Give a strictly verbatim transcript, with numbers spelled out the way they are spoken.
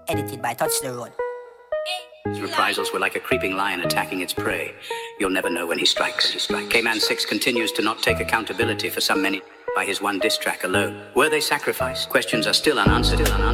edited by Touch the Road. His reprisals were like a creeping lion attacking its prey. You'll never know when he strikes. He strikes. K-Man six continues to not take accountability for some many by his one diss track alone. Were they sacrificed? Questions are still unanswered. Still unanswered.